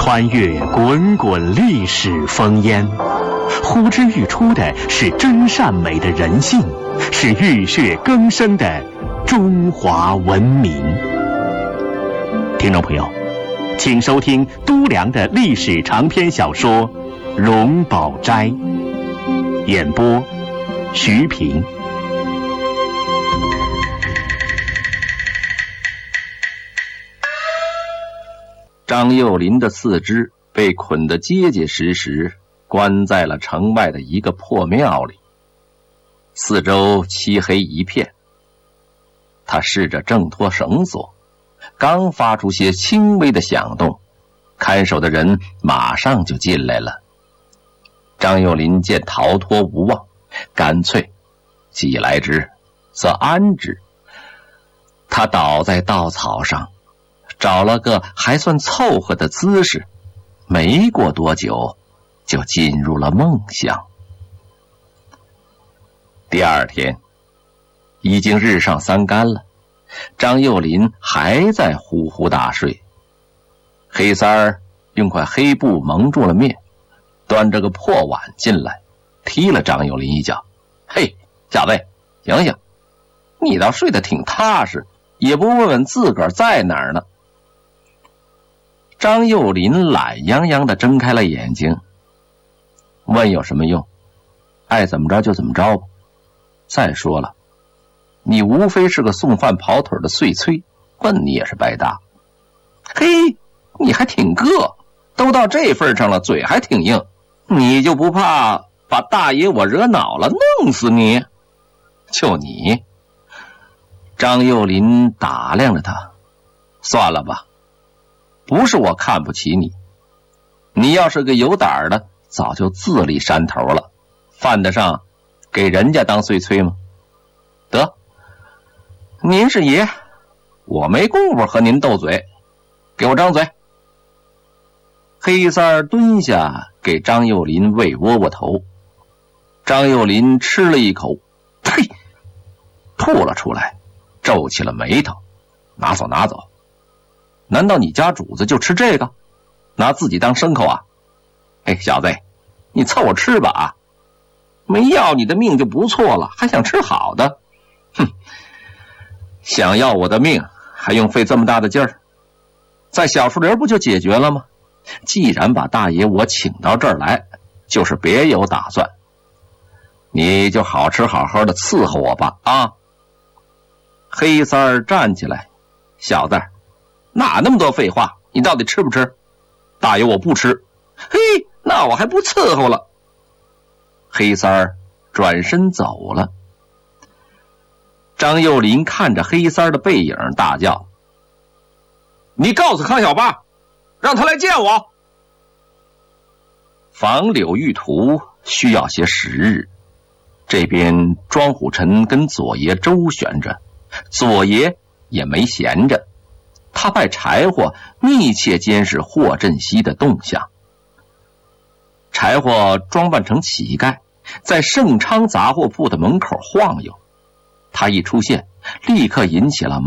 穿越滚滚历史烽烟，呼之欲出的是真善美的人性，是浴血更生的中华文明。听众朋友，请收听都良的历史长篇小说《荣宝斋》，演播徐平。 张幼林的四肢被捆得结结实实，关在了城外的一个破庙里，四周漆黑一片。他试着挣脱绳索，刚发出些轻微的响动，看守的人马上就进来了。张幼林见逃脱无望，干脆既来之则安之。他倒在稻草上，找了个还算凑合的姿势，没过多久就进入了梦乡。第二天已经日上三竿了，张幼林还在呼呼大睡。黑三儿用块黑布蒙住了面，端着个破碗进来，踢了张幼林一脚。嘿，小子，醒醒，你倒睡得挺踏实，也不问问自个儿在哪儿呢。张幼林懒洋洋地睁开了眼睛，问有什么用？爱怎么着就怎么着吧。再说了，你无非是个送饭跑腿的碎催，问你也是白搭。嘿，你还挺个，都到这份上了，嘴还挺硬，你就不怕把大爷我惹恼了，弄死你？就你？张幼林打量着他，算了吧，不是我看不起你，你要是个有胆的，早就自立山头了，犯得上给人家当碎催吗？得，您是爷，我没工夫和您斗嘴，给我张嘴。黑三儿蹲下给张幼林喂窝窝头，张幼林吃了一口，呸，吐了出来，皱起了眉头。拿走拿走，难道你家主子就吃这个？拿自己当牲口啊？哎，小子，你凑合吃吧啊！没要你的命就不错了，还想吃好的？哼，想要我的命还用费这么大的劲儿？在小树林不就解决了吗？既然把大爷我请到这儿来，就是别有打算，你就好吃好喝的伺候我吧啊！黑三儿站起来，小子，哪那么多废话，你到底吃不吃？大爷我不吃。嘿，那我还不伺候了。黑三儿转身走了。张幼林看着黑三儿的背影大叫，你告诉康小八，让他来见我。访柳玉图需要些时日，这边庄虎臣跟左爷周旋着，左爷也没闲着，他派柴火密切监视霍振西的动向。柴火装扮成乞丐，在盛昌杂货铺的门口晃悠，他一出现，立刻引起了